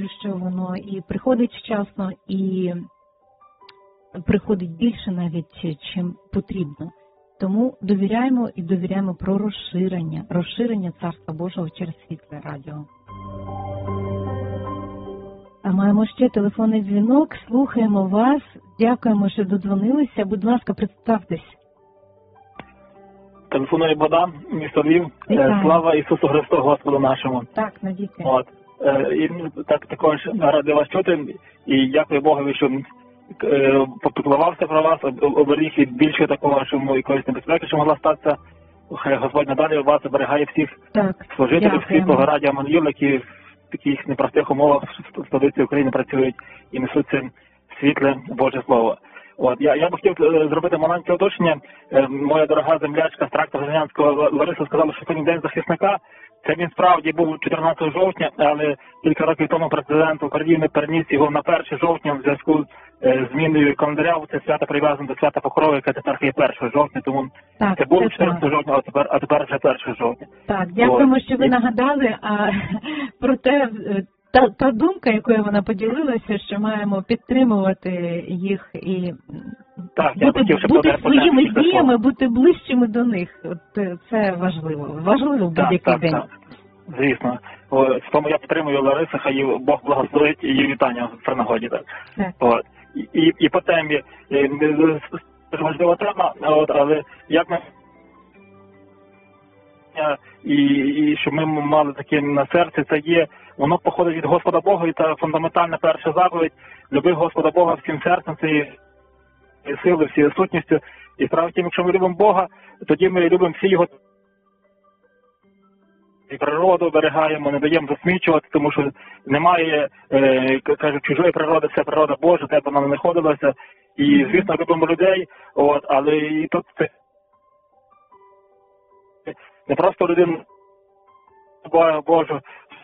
вірю, що воно і приходить вчасно, і приходить більше навіть, чим потрібно. Тому довіряємо і довіряємо про розширення Царства Божого через Світле Радіо. А маємо ще телефонний дзвінок, слухаємо вас, дякуємо, що додзвонилися. Будь ласка, представтесь. Телефонує Богдан, місто Львів. Слава Ісусу Христу, Господу нашому. Так, навіки. І також радий вас чути, і дякую Богові, що попіклувався про вас, оберіг від більшого такого, що якоїсь небезпеки, що могла статися. Хай Господь надалі вас оберігає всіх служителів Світлого Радіо Манвіл, які в таких непростих умовах в столиці України працюють і несуть цим світле Боже Слово. Я б хотів зробити маленьке уточнення. Моя дорога землячка з тракту Гринянського Лариса сказала, що сьогодні День захисника. Це він справді був 14 жовтня, але кілька років тому президент України переніс його на 1 жовтня в зв'язку з зміною календаря. Це свято прив'язане до свята Покрови, яке тепер є 1 жовтня, тому це було 14 жовтня, а тепер вже 1 жовтня. Так, дякуємо, що ви нагадали. Проте та думка, якою вона поділилася, що маємо підтримувати їх і бути своїми діями, бути ближчими до них. Це важливо. Важливо в будь-який день. Так. Звісно. Тому я підтримую Ларису, хай Бог благословить її вітання при нагоді. І по темі важлива тема, але як ми і щоб ми мали таке на серці, це є, воно походить від Господа Бога, і це фундаментальна перша заповідь: люби Господа Бога всім серцем, цією силою, всією сутністю. І справа в тім, якщо ми любимо Бога, тоді ми любимо всі його і природу берегаємо, не даємо засмічувати, тому що немає, кажуть, чужої природи, вся природа Божа, де б вона не знаходилася. І, звісно, любимо людей, але і тут це не просто людину Божу.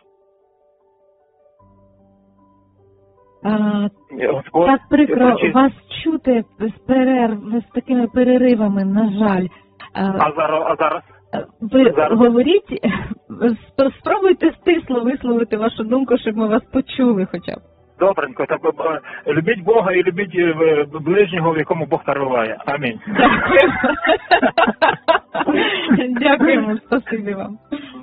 Так прикро вас чути з такими переривами, на жаль. А зараз? Ви говоріть, спробуйте стисло висловити вашу думку, щоб ми вас почули хоча б. Добренько. Любіть Бога і любіть ближнього, в якому Бог перебуває. Амінь. Дякуємо. Дякуємо, спасибі вам.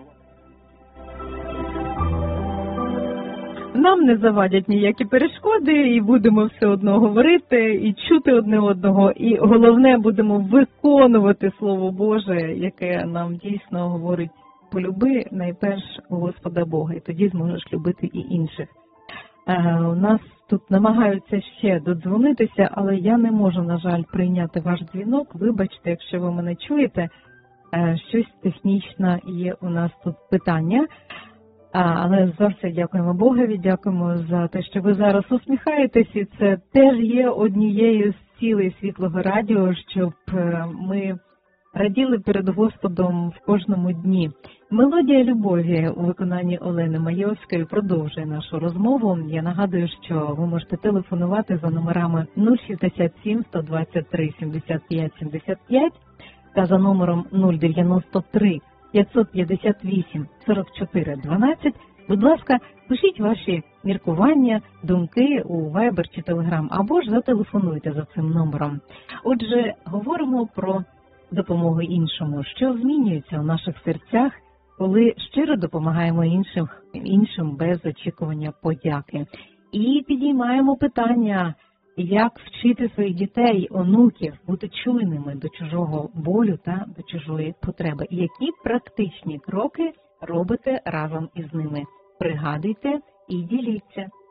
Нам не завадять ніякі перешкоди, і будемо все одно говорити, і чути одне одного, і головне, будемо виконувати Слово Боже, яке нам дійсно говорить: полюби найперш Господа Бога, і тоді зможеш любити і інших. У нас тут намагаються ще додзвонитися, але я не можу, на жаль, прийняти ваш дзвінок. Вибачте, якщо ви мене чуєте, щось технічне є у нас тут питання. Але за все дякуємо Богові, дякуємо за те, що ви зараз усміхаєтесь, і це теж є однією з цілей Світлого Радіо, щоб ми раділи перед Господом в кожному дні. Мелодія любові у виконанні Олени Майовської продовжує нашу розмову. Я нагадую, що ви можете телефонувати за номерами 067 123 75 75 та за номером 093 558 44 12. Будь ласка, пишіть ваші міркування, думки у Viber чи Telegram, або ж зателефонуйте за цим номером. Отже, говоримо про допомогу іншому, що змінюється у наших серцях, коли щиро допомагаємо іншим без очікування подяки. І підіймаємо питання, як вчити своїх дітей, онуків бути чуйними до чужого болю та до чужої потреби. І які практичні кроки робите разом із ними? Пригадуйте і діліться.